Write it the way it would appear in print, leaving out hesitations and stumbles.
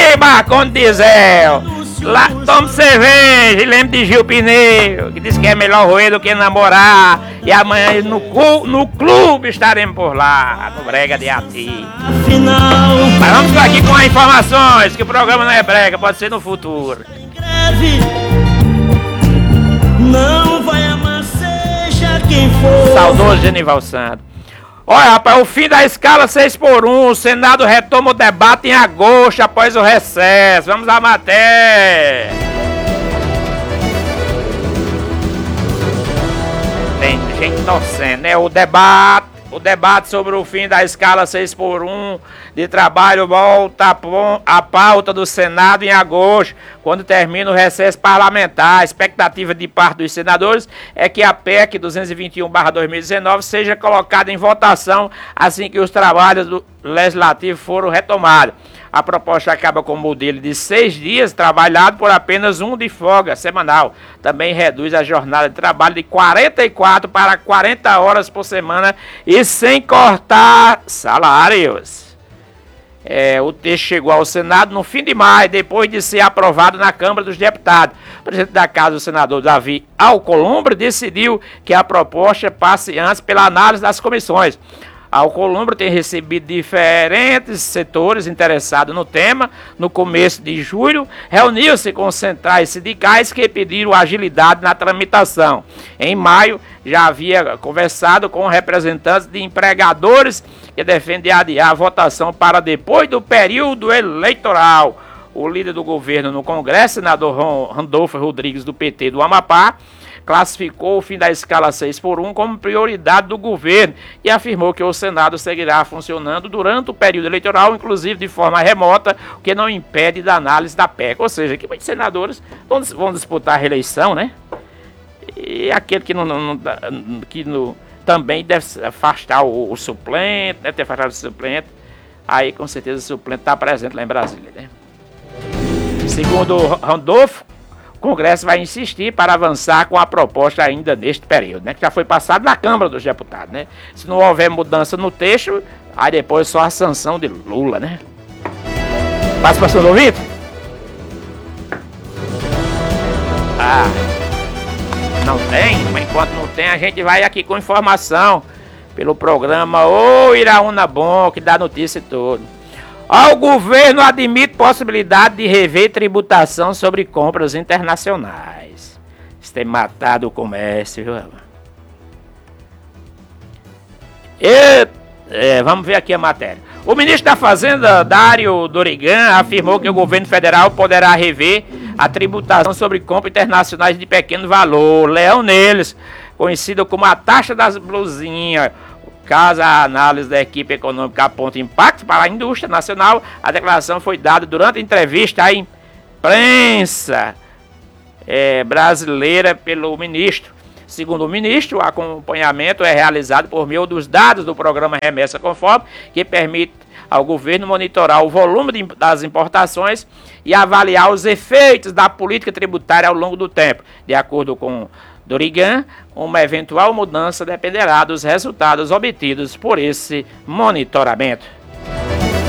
Ei, Marconi Diesel, lá, tome cerveja e lembre de Gil Pneu, que diz que é melhor roer do que namorar. E amanhã no clube estaremos por lá, no Brega de Ati. Mas vamos aqui com as informações, que o programa não é brega, pode ser no futuro. Não vai amar, seja quem for. Saudoso Genival Santos. Olha, rapaz, o fim da escala 6x1, o Senado retoma o debate em agosto, após o recesso. Vamos à matéria. Tem gente torcendo, né? O debate sobre o fim da escala 6x1 de trabalho volta à pauta do Senado em agosto, quando termina o recesso parlamentar. A expectativa de parte dos senadores é que a PEC 221/2019 seja colocada em votação assim que os trabalhos do Legislativo foram retomados. A proposta acaba com um modelo de 6 dias trabalhado por apenas um de folga semanal. Também reduz a jornada de trabalho de 44 para 40 horas por semana e sem cortar salários. O texto chegou ao Senado no fim de maio, depois de ser aprovado na Câmara dos Deputados. O presidente da Casa, o senador Davi Alcolumbre, decidiu que a proposta passe antes pela análise das comissões. Alcolumbre tem recebido diferentes setores interessados no tema. No começo de julho, reuniu-se com centrais sindicais que pediram agilidade na tramitação. Em maio, já havia conversado com representantes de empregadores que defendem adiar a votação para depois do período eleitoral. O líder do governo no Congresso, senador Randolfo Rodrigues, do PT do Amapá, classificou o fim da escala 6x1 como prioridade do governo e afirmou que o Senado seguirá funcionando durante o período eleitoral, inclusive de forma remota, o que não impede da análise da PEC. Ou seja, que muitos senadores vão disputar a reeleição, né? E aquele que também deve afastar o suplente, deve ter afastado o suplente, aí com certeza o suplente está presente lá em Brasília, né? Segundo Randolfo, o Congresso vai insistir para avançar com a proposta ainda neste período, né? Que já foi passado na Câmara dos Deputados, né? Se não houver mudança no texto, aí depois só a sanção de Lula, né? Participação do ouvinte? Não tem? Mas enquanto não tem, a gente vai aqui com informação pelo programa Ô Iraúna Bom, que dá notícia toda. O governo admite possibilidade de rever tributação sobre compras internacionais. Isso tem matado o comércio, viu? Vamos ver aqui a matéria. O ministro da Fazenda, Dário Dorigan, afirmou que o governo federal poderá rever a tributação sobre compras internacionais de pequeno valor. Leão neles, conhecido como a taxa das blusinhas. Caso a análise da equipe econômica aponte impacto para a indústria nacional, a declaração foi dada durante a entrevista à imprensa brasileira pelo ministro. Segundo o ministro, o acompanhamento é realizado por meio dos dados do programa Remessa Conforme, que permite ao governo monitorar o volume das importações e avaliar os efeitos da política tributária ao longo do tempo. De acordo com Dorigan, uma eventual mudança dependerá dos resultados obtidos por esse monitoramento.